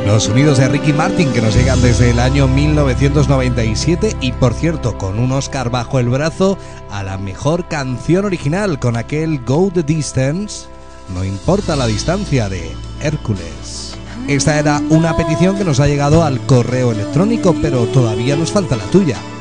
Los sonidos de Ricky Martin que nos llegan desde el año 1997 y, por cierto, con un Oscar bajo el brazo a la mejor canción original con aquel Go the Distance, no importa la distancia, de Hércules. Esta era una petición que nos ha llegado al correo electrónico, pero todavía nos falta la tuya.